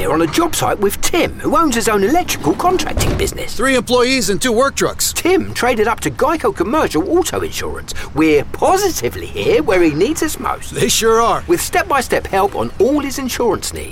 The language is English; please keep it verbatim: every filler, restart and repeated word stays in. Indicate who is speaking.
Speaker 1: here on a job site with Tim, who owns his own electrical contracting business.
Speaker 2: Three employees and two work trucks.
Speaker 1: Tim traded up to Geico Commercial Auto Insurance. We're positively here where he needs us most.
Speaker 2: They sure are.
Speaker 1: With step-by-step help on all his insurance needs.